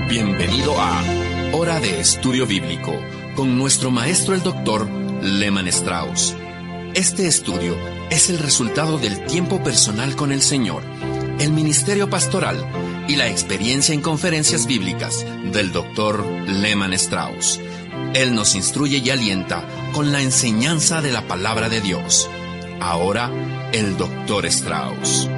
Bienvenido a Hora de Estudio Bíblico con nuestro maestro el Dr. Lehman Strauss. Este estudio es el resultado del tiempo personal con el Señor, el ministerio pastoral y la experiencia en conferencias bíblicas del Dr. Lehman Strauss. Él nos instruye y alienta con la enseñanza de la palabra de Dios. Ahora, el Dr. Strauss.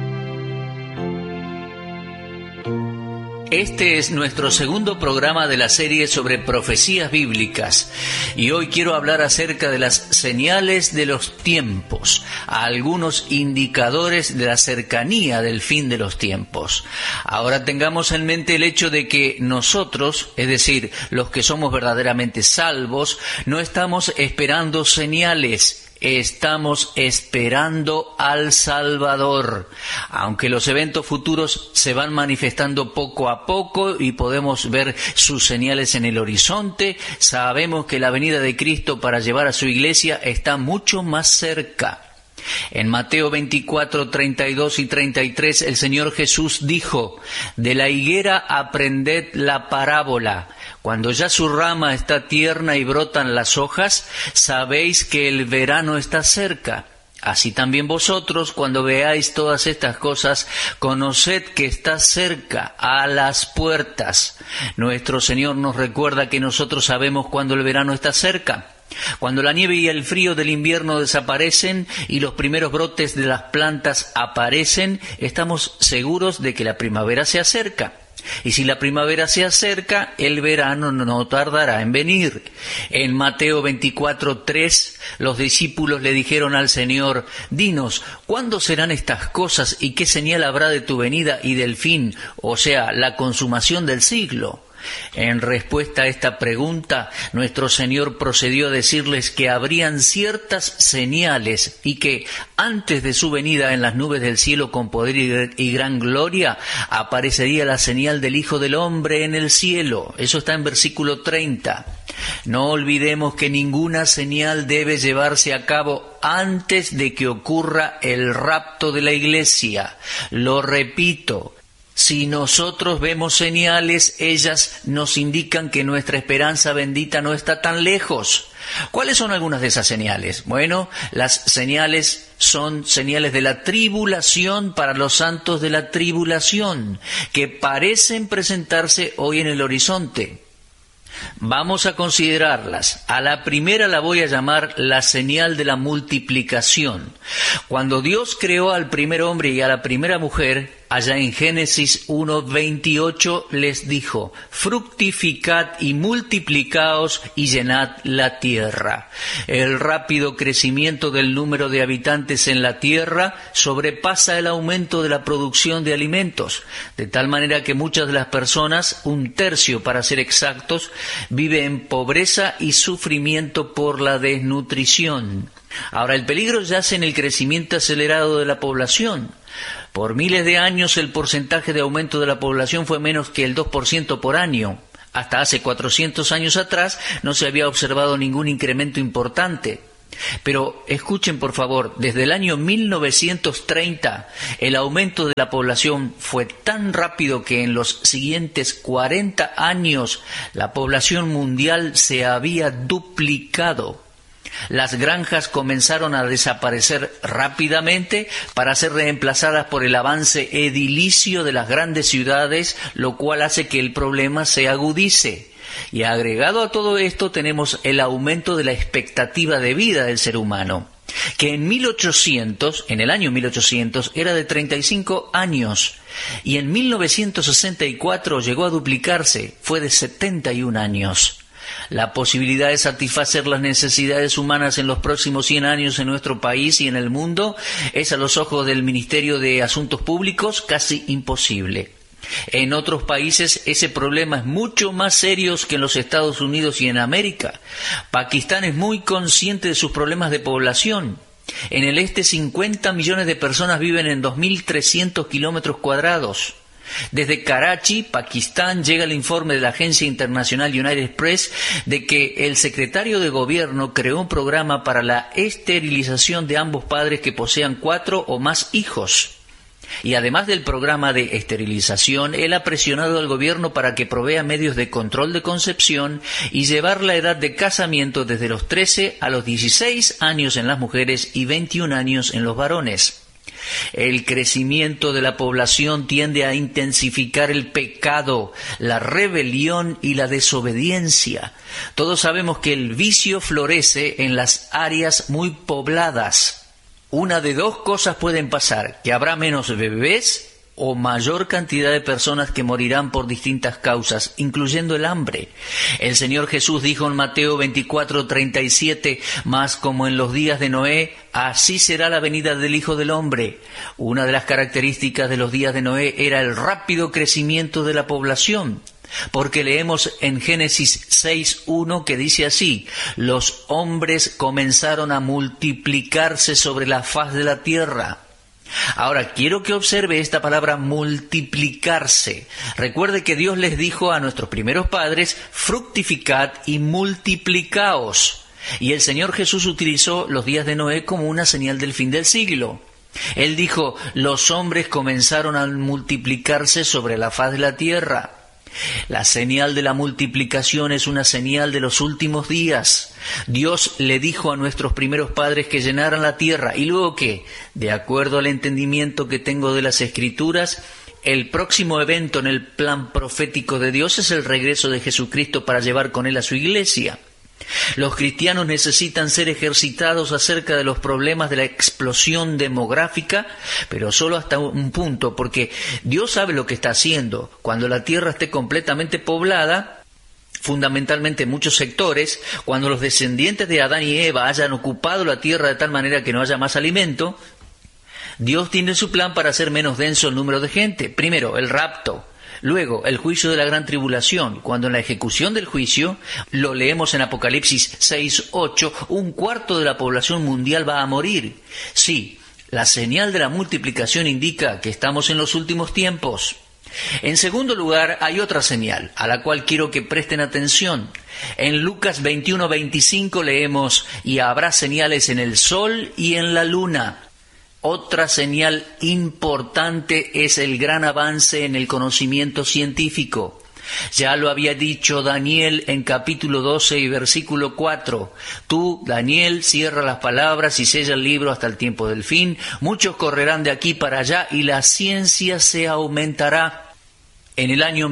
Este es nuestro segundo programa de la serie sobre profecías bíblicas y hoy quiero hablar acerca de las señales de los tiempos, algunos indicadores de la cercanía del fin de los tiempos. Ahora tengamos en mente el hecho de que nosotros, es decir, los que somos verdaderamente salvos, no estamos esperando señales. Estamos esperando al Salvador, aunque los eventos futuros se van manifestando poco a poco y podemos ver sus señales en el horizonte. Sabemos que la venida de Cristo para llevar a su iglesia está mucho más cerca. En Mateo 24, 32 y 33, el Señor Jesús dijo: «De la higuera aprended la parábola. Cuando ya su rama está tierna y brotan las hojas, sabéis que el verano está cerca. Así también vosotros, cuando veáis todas estas cosas, conoced que está cerca, a las puertas». Nuestro Señor nos recuerda que nosotros sabemos cuando el verano está cerca. Cuando la nieve y el frío del invierno desaparecen y los primeros brotes de las plantas aparecen, estamos seguros de que la primavera se acerca. Y si la primavera se acerca, el verano no tardará en venir. En Mateo 24:3, los discípulos le dijeron al Señor: «Dinos, ¿cuándo serán estas cosas y qué señal habrá de tu venida y del fin, o sea, la consumación del siglo?» En respuesta a esta pregunta, nuestro Señor procedió a decirles que habrían ciertas señales y que antes de su venida en las nubes del cielo con poder y gran gloria, aparecería la señal del Hijo del Hombre en el cielo. Eso está en versículo 30. No olvidemos que ninguna señal debe llevarse a cabo antes de que ocurra el rapto de la iglesia. Lo repito. Si nosotros vemos señales, ellas nos indican que nuestra esperanza bendita no está tan lejos. ¿Cuáles son algunas de esas señales? Bueno, las señales son señales de la tribulación para los santos de la tribulación, que parecen presentarse hoy en el horizonte. Vamos a considerarlas. A la primera la voy a llamar la señal de la multiplicación. Cuando Dios creó al primer hombre y a la primera mujer, allá en Génesis 1:28 les dijo: «Fructificad y multiplicaos y llenad la tierra». El rápido crecimiento del número de habitantes en la tierra sobrepasa el aumento de la producción de alimentos, de tal manera que muchas de las personas, 1/3 para ser exactos, vive en pobreza y sufrimiento por la desnutrición. Ahora, el peligro yace en el crecimiento acelerado de la población. Por miles de años el porcentaje de aumento de la población fue menos que el 2% por año. Hasta hace 400 años atrás no se había observado ningún incremento importante. Pero escuchen por favor, desde el año 1930 el aumento de la población fue tan rápido que en los siguientes 40 años la población mundial se había duplicado. Las granjas comenzaron a desaparecer rápidamente para ser reemplazadas por el avance edilicio de las grandes ciudades, lo cual hace que el problema se agudice. Y agregado a todo esto tenemos el aumento de la expectativa de vida del ser humano, que en el año 1800 era de 35 años y en 1964 llegó a duplicarse, fue de 71 años. La posibilidad de satisfacer las necesidades humanas en los próximos 100 años en nuestro país y en el mundo es, a los ojos del Ministerio de Asuntos Públicos, casi imposible. En otros países ese problema es mucho más serio que en los Estados Unidos y en América. Pakistán es muy consciente de sus problemas de población. En el este 50 millones de personas viven en 2.300 kilómetros cuadrados. Desde Karachi, Pakistán, llega el informe de la agencia internacional United Press de que el secretario de gobierno creó un programa para la esterilización de ambos padres que posean 4 o más hijos. Y además del programa de esterilización, él ha presionado al gobierno para que provea medios de control de concepción y llevar la edad de casamiento desde los 13 a los 16 años en las mujeres y 21 años en los varones. El crecimiento de la población tiende a intensificar el pecado, la rebelión y la desobediencia. Todos sabemos que el vicio florece en las áreas muy pobladas. Una de dos cosas pueden pasar: que habrá menos bebés o mayor cantidad de personas que morirán por distintas causas, incluyendo el hambre. El Señor Jesús dijo en Mateo 24:37, mas como en los días de Noé, así será la venida del Hijo del Hombre. Una de las características de los días de Noé era el rápido crecimiento de la población. Porque leemos en Génesis 6:1 que dice así: los hombres comenzaron a multiplicarse sobre la faz de la tierra. Ahora, quiero que observe esta palabra multiplicarse. Recuerde que Dios les dijo a nuestros primeros padres: fructificad y multiplicaos. Y el Señor Jesús utilizó los días de Noé como una señal del fin del siglo. Él dijo: los hombres comenzaron a multiplicarse sobre la faz de la tierra. La señal de la multiplicación es una señal de los últimos días. Dios le dijo a nuestros primeros padres que llenaran la tierra. ¿Y luego qué? De acuerdo al entendimiento que tengo de las Escrituras, el próximo evento en el plan profético de Dios es el regreso de Jesucristo para llevar con él a su iglesia. Los cristianos necesitan ser ejercitados acerca de los problemas de la explosión demográfica, pero solo hasta un punto, porque Dios sabe lo que está haciendo. Cuando la tierra esté completamente poblada, fundamentalmente en muchos sectores, cuando los descendientes de Adán y Eva hayan ocupado la tierra de tal manera que no haya más alimento, Dios tiene su plan para hacer menos denso el número de gente. Primero, el rapto. Luego, el juicio de la gran tribulación, cuando en la ejecución del juicio, lo leemos en Apocalipsis 6:8, un cuarto de la población mundial va a morir. Sí, la señal de la multiplicación indica que estamos en los últimos tiempos. En segundo lugar, hay otra señal, a la cual quiero que presten atención. En Lucas 21:25 leemos: y habrá señales en el sol y en la luna. Otra señal importante es el gran avance en el conocimiento científico. Ya lo había dicho Daniel en capítulo 12 y versículo 4. Tú, Daniel, cierra las palabras y sella el libro hasta el tiempo del fin. Muchos correrán de aquí para allá y la ciencia se aumentará. En el año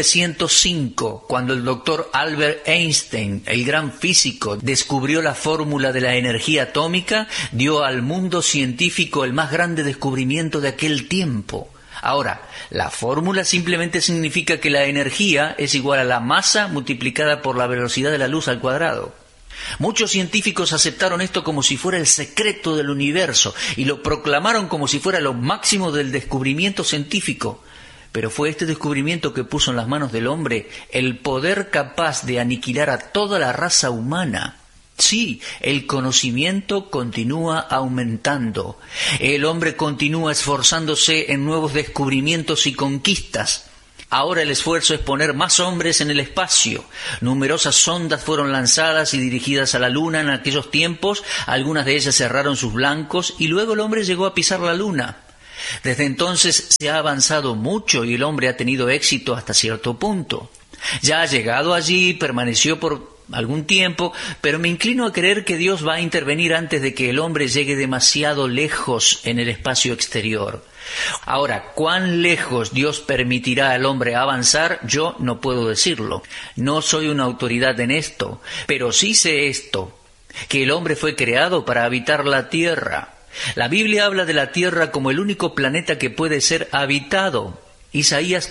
1905, cuando el doctor Albert Einstein, el gran físico, descubrió la fórmula de la energía atómica, dio al mundo científico el más grande descubrimiento de aquel tiempo. Ahora, la fórmula simplemente significa que la energía es igual a la masa multiplicada por la velocidad de la luz al cuadrado. Muchos científicos aceptaron esto como si fuera el secreto del universo y lo proclamaron como si fuera lo máximo del descubrimiento científico. Pero fue este descubrimiento que puso en las manos del hombre el poder capaz de aniquilar a toda la raza humana. Sí, el conocimiento continúa aumentando. El hombre continúa esforzándose en nuevos descubrimientos y conquistas. Ahora el esfuerzo es poner más hombres en el espacio. Numerosas sondas fueron lanzadas y dirigidas a la Luna en aquellos tiempos. Algunas de ellas cerraron sus blancos y luego el hombre llegó a pisar la Luna. Desde entonces se ha avanzado mucho y el hombre ha tenido éxito hasta cierto punto. Ya ha llegado allí, permaneció por algún tiempo, pero me inclino a creer que Dios va a intervenir antes de que el hombre llegue demasiado lejos en el espacio exterior. Ahora, ¿cuán lejos Dios permitirá al hombre avanzar? Yo no puedo decirlo. No soy una autoridad en esto, pero sí sé esto, que el hombre fue creado para habitar la tierra. La Biblia habla de la Tierra como el único planeta que puede ser habitado. Isaías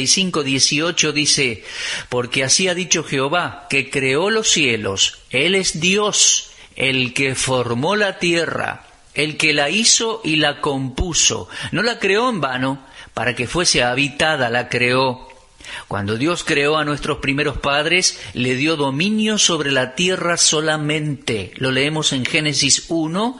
45:18 dice: porque así ha dicho Jehová, que creó los cielos, Él es Dios, el que formó la tierra, el que la hizo y la compuso. No la creó en vano, para que fuese habitada la creó. Cuando Dios creó a nuestros primeros padres, le dio dominio sobre la tierra solamente. Lo leemos en Génesis 1,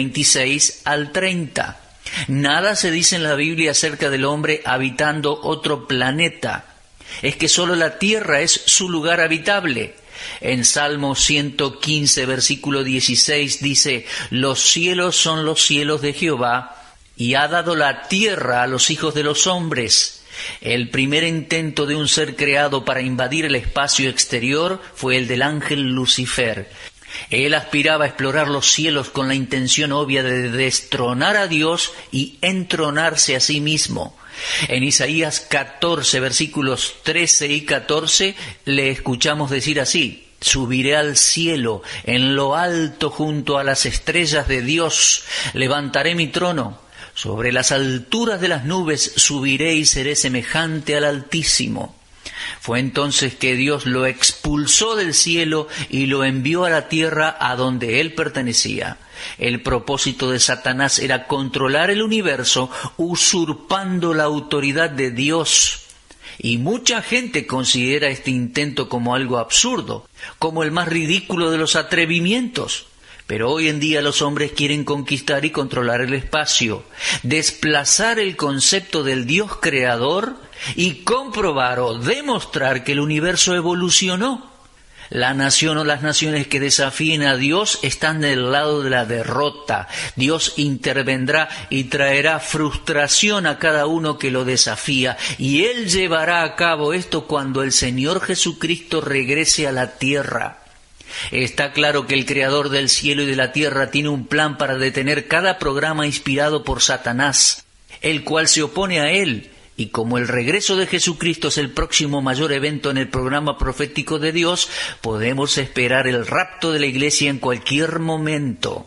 26 al 30. Nada se dice en la Biblia acerca del hombre habitando otro planeta. Es que solo la tierra es su lugar habitable. En Salmo 115, versículo 16 dice: los cielos son los cielos de Jehová, y ha dado la tierra a los hijos de los hombres. El primer intento de un ser creado para invadir el espacio exterior fue el del ángel Lucifer. Él aspiraba a explorar los cielos con la intención obvia de destronar a Dios y entronarse a sí mismo. En Isaías 14, versículos 13 y 14, le escuchamos decir así: subiré al cielo, en lo alto junto a las estrellas de Dios, levantaré mi trono. Sobre las alturas de las nubes subiré y seré semejante al Altísimo. Fue entonces que Dios lo expulsó del cielo y lo envió a la tierra a donde él pertenecía. El propósito de Satanás era controlar el universo, usurpando la autoridad de Dios. Y mucha gente considera este intento como algo absurdo, como el más ridículo de los atrevimientos. Pero hoy en día los hombres quieren conquistar y controlar el espacio, desplazar el concepto del Dios creador y comprobar o demostrar que el universo evolucionó. La nación o las naciones que desafíen a Dios están del lado de la derrota. Dios intervendrá y traerá frustración a cada uno que lo desafía, y Él llevará a cabo esto cuando el Señor Jesucristo regrese a la tierra. Está claro que el Creador del cielo y de la tierra tiene un plan para detener cada programa inspirado por Satanás, el cual se opone a él, y como el regreso de Jesucristo es el próximo mayor evento en el programa profético de Dios, podemos esperar el rapto de la iglesia en cualquier momento.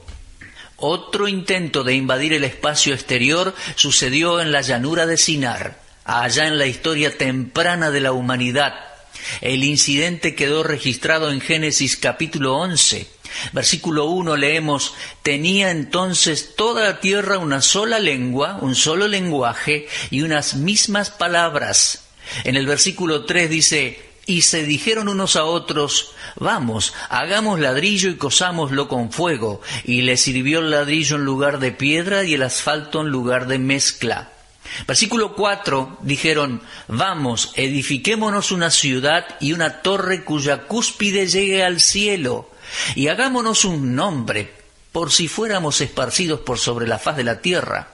Otro intento de invadir el espacio exterior sucedió en la llanura de Sinar, allá en la historia temprana de la humanidad. El incidente quedó registrado en Génesis capítulo 11. Versículo 1 leemos: tenía entonces toda la tierra una sola lengua, un solo lenguaje y unas mismas palabras. En el versículo 3 dice: y se dijeron unos a otros: vamos, hagamos ladrillo y cosámoslo con fuego. Y le sirvió el ladrillo en lugar de piedra y el asfalto en lugar de mezcla. Versículo 4, dijeron: vamos, edifiquémonos una ciudad y una torre cuya cúspide llegue al cielo, y hagámonos un nombre, por si fuéramos esparcidos por sobre la faz de la tierra.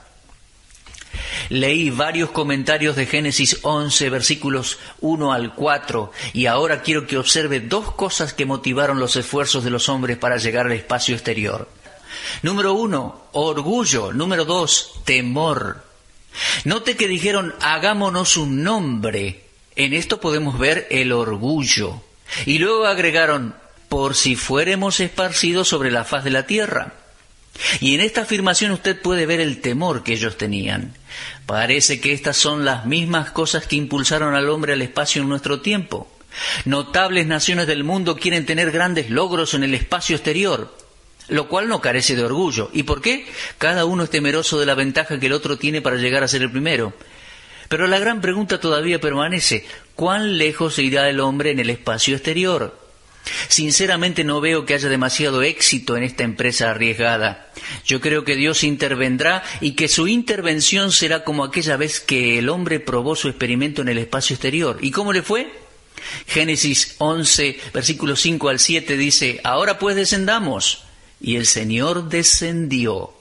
Leí varios comentarios de Génesis 11, versículos 1 al 4, y ahora quiero que observe dos cosas que motivaron los esfuerzos de los hombres para llegar al espacio exterior. Número 1, orgullo. Número 2, temor. Note que dijeron: hagámonos un nombre. En esto podemos ver el orgullo. Y luego agregaron: por si fuéramos esparcidos sobre la faz de la tierra. Y en esta afirmación usted puede ver el temor que ellos tenían. Parece que estas son las mismas cosas que impulsaron al hombre al espacio en nuestro tiempo. Notables naciones del mundo quieren tener grandes logros en el espacio exterior, lo cual no carece de orgullo. ¿Y por qué? Cada uno es temeroso de la ventaja que el otro tiene para llegar a ser el primero. Pero la gran pregunta todavía permanece: ¿cuán lejos se irá el hombre en el espacio exterior? Sinceramente no veo que haya demasiado éxito en esta empresa arriesgada. Yo creo que Dios intervendrá y que su intervención será como aquella vez que el hombre probó su experimento en el espacio exterior. ¿Y cómo le fue? Génesis 11, versículos 5 al 7 dice: ahora pues descendamos. Y el Señor descendió.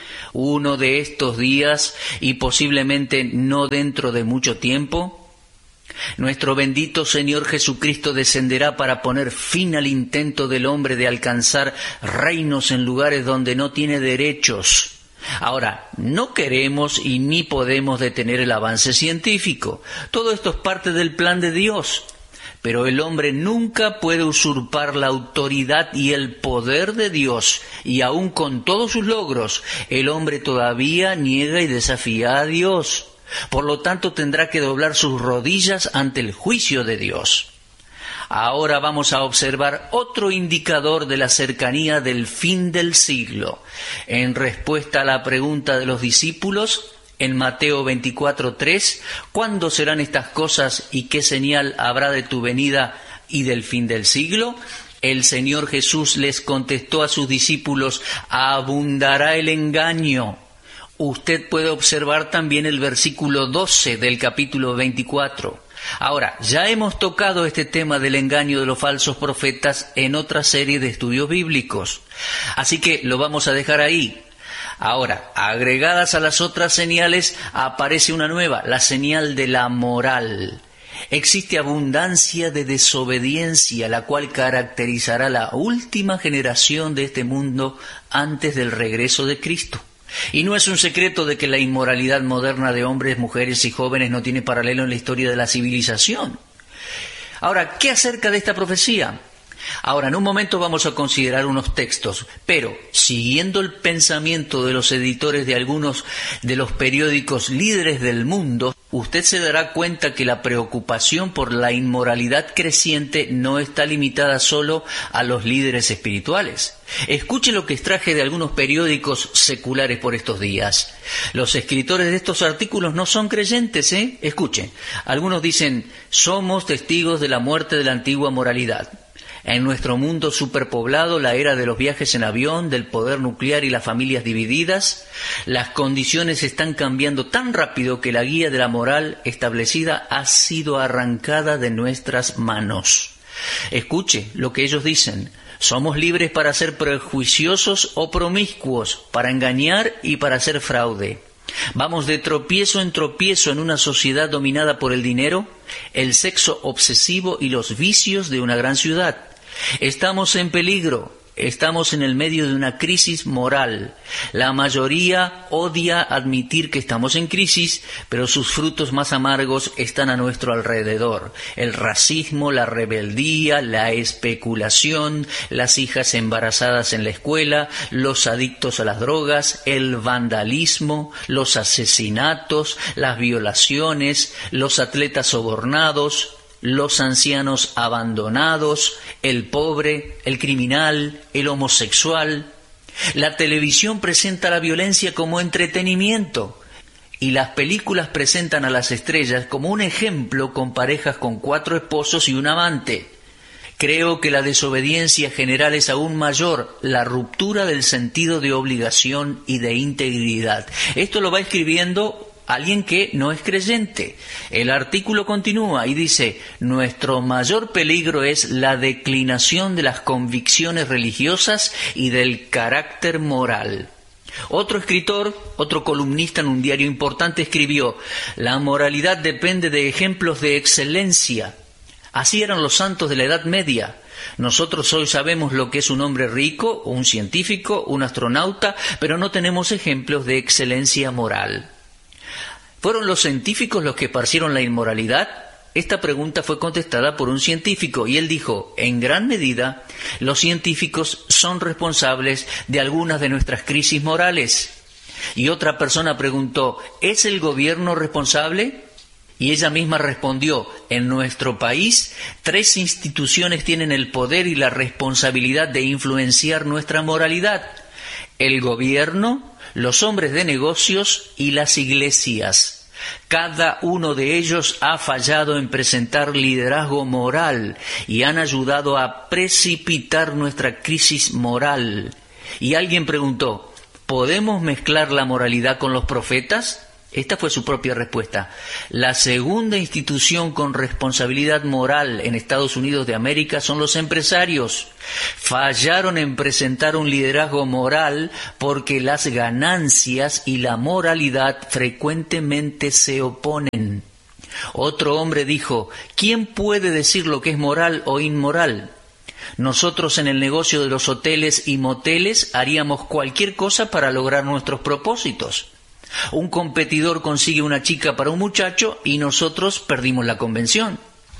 Uno de estos días, y posiblemente no dentro de mucho tiempo, nuestro bendito Señor Jesucristo descenderá para poner fin al intento del hombre de alcanzar reinos en lugares donde no tiene derechos. Ahora, no queremos y ni podemos detener el avance científico. Todo esto es parte del plan de Dios. Pero el hombre nunca puede usurpar la autoridad y el poder de Dios, y aun con todos sus logros, el hombre todavía niega y desafía a Dios. Por lo tanto, tendrá que doblar sus rodillas ante el juicio de Dios. Ahora vamos a observar otro indicador de la cercanía del fin del siglo. En respuesta a la pregunta de los discípulos, en Mateo 24:3, ¿cuándo serán estas cosas y qué señal habrá de tu venida y del fin del siglo? El Señor Jesús les contestó a sus discípulos: abundará el engaño. Usted puede observar también el versículo 12 del capítulo 24. Ahora, ya hemos tocado este tema del engaño de los falsos profetas en otra serie de estudios bíblicos, así que lo vamos a dejar ahí. Ahora, agregadas a las otras señales, aparece una nueva, la señal de la moral. Existe abundancia de desobediencia, la cual caracterizará la última generación de este mundo antes del regreso de Cristo. Y no es un secreto de que la inmoralidad moderna de hombres, mujeres y jóvenes no tiene paralelo en la historia de la civilización. Ahora, ¿qué acerca de esta profecía? Ahora, en un momento vamos a considerar unos textos, pero siguiendo el pensamiento de los editores de algunos de los periódicos líderes del mundo, usted se dará cuenta que la preocupación por la inmoralidad creciente no está limitada solo a los líderes espirituales. Escuche lo que extraje de algunos periódicos seculares por estos días. Los escritores de estos artículos no son creyentes, ¿eh? Escuchen. Algunos dicen, somos testigos de la muerte de la antigua moralidad. En nuestro mundo superpoblado, la era de los viajes en avión, del poder nuclear y las familias divididas, las condiciones están cambiando tan rápido que la guía de la moral establecida ha sido arrancada de nuestras manos. Escuche lo que ellos dicen. Somos libres para ser prejuiciosos o promiscuos, para engañar y para hacer fraude. Vamos de tropiezo en una sociedad dominada por el dinero, el sexo obsesivo y los vicios de una gran ciudad. Estamos en peligro, estamos en el medio de una crisis moral. La mayoría odia admitir que estamos en crisis, pero sus frutos más amargos están a nuestro alrededor. El racismo, la rebeldía, la especulación, las hijas embarazadas en la escuela, los adictos a las drogas, el vandalismo, los asesinatos, las violaciones, los atletas sobornados, los ancianos abandonados, el pobre, el criminal, el homosexual. La televisión presenta la violencia como entretenimiento y las películas presentan a las estrellas como un ejemplo con parejas con 4 esposos y un amante. Creo que la desobediencia general es aún mayor, la ruptura del sentido de obligación y de integridad. Esto lo va escribiendo alguien que no es creyente. El artículo continúa y dice, nuestro mayor peligro es la declinación de las convicciones religiosas y del carácter moral. Otro escritor, otro columnista en un diario importante escribió, la moralidad depende de ejemplos de excelencia. Así eran los santos de la Edad Media. Nosotros hoy sabemos lo que es un hombre rico, un científico, un astronauta, pero no tenemos ejemplos de excelencia moral. ¿Fueron los científicos los que esparcieron la inmoralidad? Esta pregunta fue contestada por un científico y él dijo, en gran medida, los científicos son responsables de algunas de nuestras crisis morales. Y otra persona preguntó, ¿es el gobierno responsable? Y ella misma respondió, en nuestro país, 3 instituciones tienen el poder y la responsabilidad de influenciar nuestra moralidad. El gobierno, los hombres de negocios y las iglesias. Cada uno de ellos ha fallado en presentar liderazgo moral y han ayudado a precipitar nuestra crisis moral. Y alguien preguntó, ¿podemos mezclar la moralidad con los profetas? Esta fue su propia respuesta. La segunda institución con responsabilidad moral en Estados Unidos de América son los empresarios. Fallaron en presentar un liderazgo moral porque las ganancias y la moralidad frecuentemente se oponen. Otro hombre dijo, ¿quién puede decir lo que es moral o inmoral? Nosotros en el negocio de los hoteles y moteles haríamos cualquier cosa para lograr nuestros propósitos. Un competidor consigue una chica para un muchacho y nosotros perdimos la convención.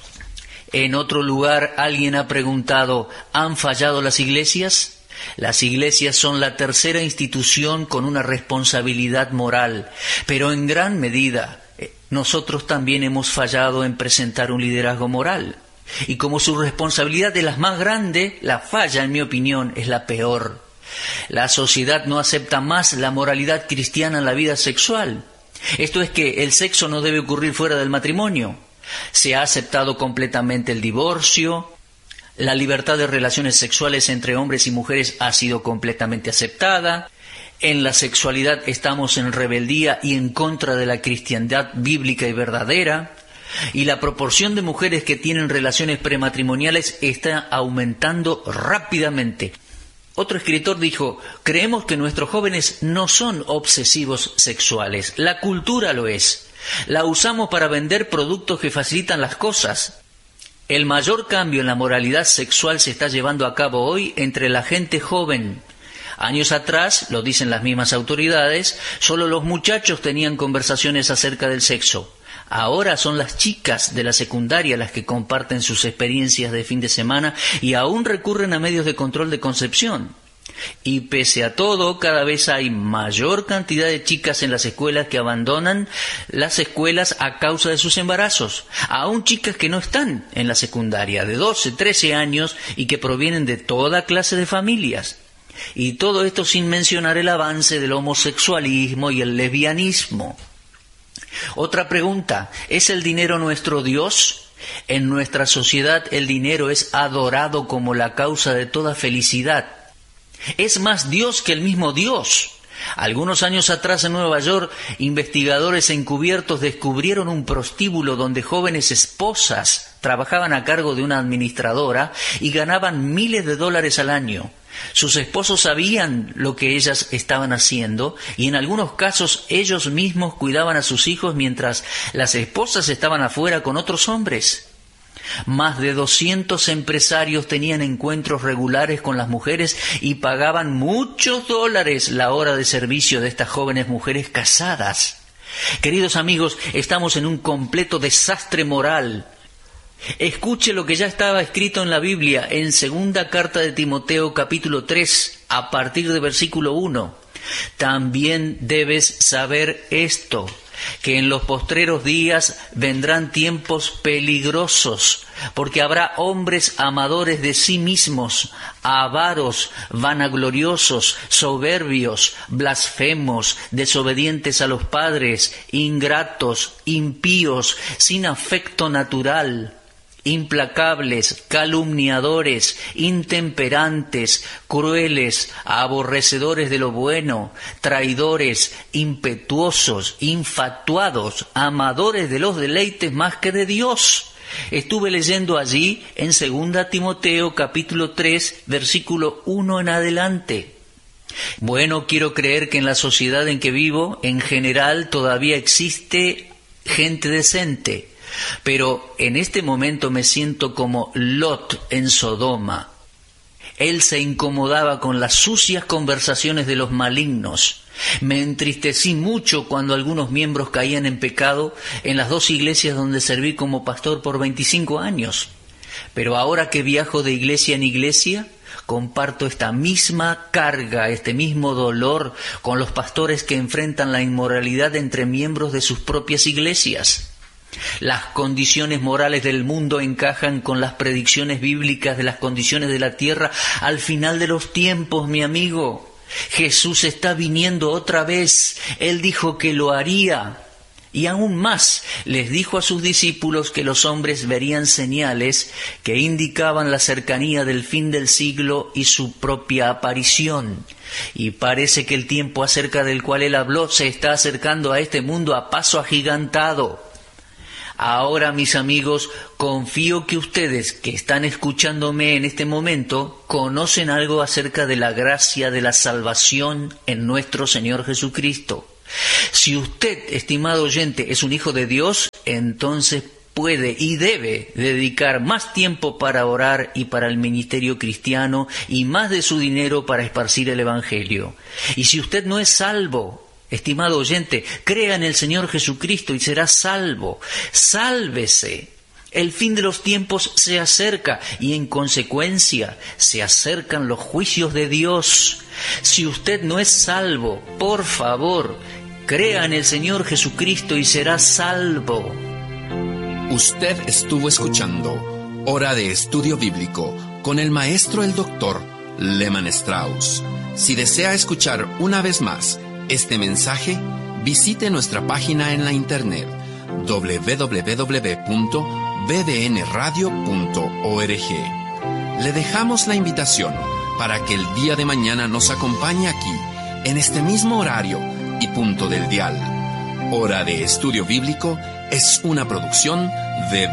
En otro lugar alguien ha preguntado, ¿han fallado las iglesias? Las iglesias son la tercera institución con una responsabilidad moral, pero en gran medida nosotros también hemos fallado en presentar un liderazgo moral. Y como su responsabilidad es la más grande, la falla, en mi opinión, es la peor. La sociedad no acepta más la moralidad cristiana en la vida sexual. Esto es que el sexo no debe ocurrir fuera del matrimonio. Se ha aceptado completamente el divorcio. La libertad de relaciones sexuales entre hombres y mujeres ha sido completamente aceptada. En la sexualidad estamos en rebeldía y en contra de la cristiandad bíblica y verdadera. Y la proporción de mujeres que tienen relaciones prematrimoniales está aumentando rápidamente. Otro escritor dijo: creemos que nuestros jóvenes no son obsesivos sexuales, la cultura lo es. La usamos para vender productos que facilitan las cosas. El mayor cambio en la moralidad sexual se está llevando a cabo hoy entre la gente joven. Años atrás, lo dicen las mismas autoridades, solo los muchachos tenían conversaciones acerca del sexo. Ahora son las chicas de la secundaria las que comparten sus experiencias de fin de semana y aún recurren a medios de control de concepción. Y pese a todo, cada vez hay mayor cantidad de chicas en las escuelas que abandonan las escuelas a causa de sus embarazos. Aún chicas que no están en la secundaria, de 12, 13 años y que provienen de toda clase de familias. Y todo esto sin mencionar el avance del homosexualismo y el lesbianismo. Otra pregunta: ¿es el dinero nuestro Dios? En nuestra sociedad el dinero es adorado como la causa de toda felicidad. Es más Dios que el mismo Dios. Algunos años atrás en Nueva York, investigadores encubiertos descubrieron un prostíbulo donde jóvenes esposas trabajaban a cargo de una administradora y ganaban miles de dólares al año. Sus esposos sabían lo que ellas estaban haciendo y en algunos casos ellos mismos cuidaban a sus hijos mientras las esposas estaban afuera con otros hombres. Más de 200 empresarios tenían encuentros regulares con las mujeres y pagaban muchos dólares la hora de servicio de estas jóvenes mujeres casadas. Queridos amigos, estamos en un completo desastre moral. Escuche lo que ya estaba escrito en la Biblia, en 2 carta de Timoteo, capítulo 3, a partir de versículo 1. También debes saber esto, que en los postreros días vendrán tiempos peligrosos, porque habrá hombres amadores de sí mismos, avaros, vanagloriosos, soberbios, blasfemos, desobedientes a los padres, ingratos, impíos, sin afecto natural, implacables, calumniadores, intemperantes, crueles, aborrecedores de lo bueno, traidores, impetuosos, infatuados, amadores de los deleites más que de Dios. Estuve leyendo allí en 2 Timoteo capítulo 3, versículo 1 en adelante. Bueno, quiero creer que en la sociedad en que vivo, en general, todavía existe gente decente. Pero en este momento me siento como Lot en Sodoma. Él se incomodaba con las sucias conversaciones de los malignos. Me entristecí mucho cuando algunos miembros caían en pecado en las 2 iglesias donde serví como pastor por 25 años. Pero ahora que viajo de iglesia en iglesia, comparto esta misma carga, este mismo dolor con los pastores que enfrentan la inmoralidad entre miembros de sus propias iglesias. Las condiciones morales del mundo encajan con las predicciones bíblicas de las condiciones de la tierra al final de los tiempos, mi amigo. Jesús está viniendo otra vez. Él dijo que lo haría. Y aún más, les dijo a sus discípulos que los hombres verían señales que indicaban la cercanía del fin del siglo y su propia aparición. Y parece que el tiempo acerca del cual él habló se está acercando a este mundo a paso agigantado. Ahora, mis amigos, confío que ustedes que están escuchándome en este momento conocen algo acerca de la gracia de la salvación en nuestro Señor Jesucristo. Si usted, estimado oyente, es un hijo de Dios, entonces puede y debe dedicar más tiempo para orar y para el ministerio cristiano y más de su dinero para esparcir el Evangelio. Y si usted no es salvo, estimado oyente, crea en el Señor Jesucristo y será salvo. Sálvese. El fin de los tiempos se acerca y en consecuencia se acercan los juicios de Dios. Si usted no es salvo, por favor, crea en el Señor Jesucristo y será salvo. Usted estuvo escuchando Hora de Estudio Bíblico con el maestro el doctor Lehman Strauss. Si desea escuchar una vez más este mensaje, visite nuestra página en la internet www.bbnradio.org. Le dejamos la invitación para que el día de mañana nos acompañe aquí, en este mismo horario y punto del dial. Hora de Estudio Bíblico es una producción de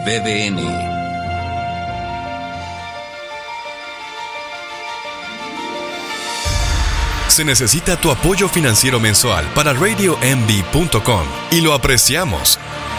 BBN. Se necesita tu apoyo financiero mensual para RadioMD.com y lo apreciamos.